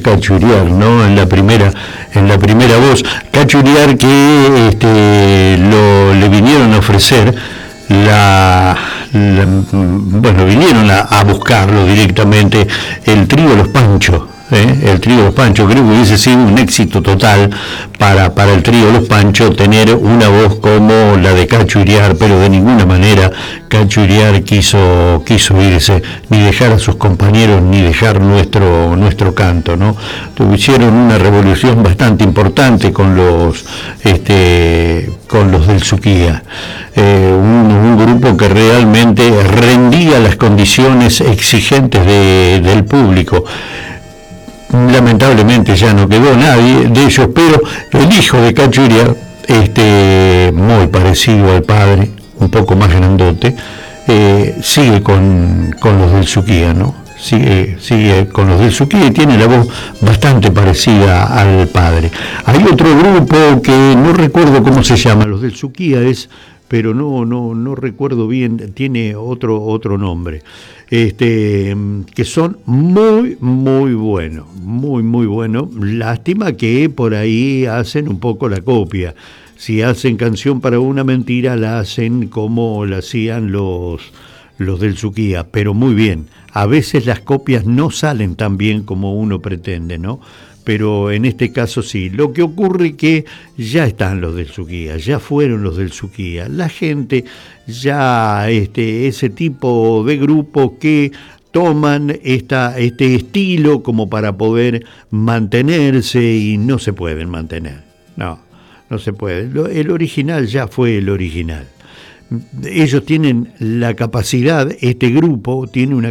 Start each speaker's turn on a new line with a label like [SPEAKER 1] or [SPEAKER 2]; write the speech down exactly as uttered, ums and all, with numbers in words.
[SPEAKER 1] Cacho Iriar, ¿no? En la primera, en la primera voz. Cacho Iriar que este, lo, le vinieron a ofrecer la, la bueno, vinieron a, a buscarlo directamente el trío Los Panchos. ¿Eh? El trío Los Panchos, creo que hubiese sido un éxito total para, para el trío Los Panchos tener una voz como la de Cacho Iriar, pero de ninguna manera Cacho Iriar quiso, quiso irse, ni dejar a sus compañeros, ni dejar nuestro, nuestro canto, ¿no? Tuvieron una revolución bastante importante con los, este, con los del Suquía, eh, un, un grupo que realmente rendía las condiciones exigentes de, del público. Lamentablemente ya no quedó nadie de ellos, pero el hijo de Cacho Iriar, este, muy parecido al padre, un poco más grandote, eh, sigue con, con los del Suquía, ¿no? Sigue, sigue con los del Suquía y tiene la voz bastante parecida al padre. Hay otro grupo que no recuerdo cómo se llama, los del Suquía es, pero no, no, no recuerdo bien, tiene otro, otro nombre. Este, que son muy, muy buenos, muy, muy buenos. Lástima que por ahí hacen un poco la copia. Si hacen Canción para una mentira, la hacen como la hacían los, los del Suquía, pero muy bien. A veces las copias no salen tan bien como uno pretende, ¿no? Pero en este caso sí. Lo que ocurre es que ya están los del Suquía, ya fueron los del Suquía. La gente ya, este, ese tipo de grupos que toman esta, este estilo como para poder mantenerse y no se pueden mantener. No, no se puede. El original ya fue el original. Ellos tienen la capacidad, este grupo tiene una